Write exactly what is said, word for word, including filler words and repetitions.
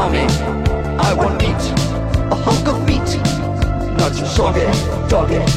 Mommy, I want meat, a hunk of meat, not soggy, doggy.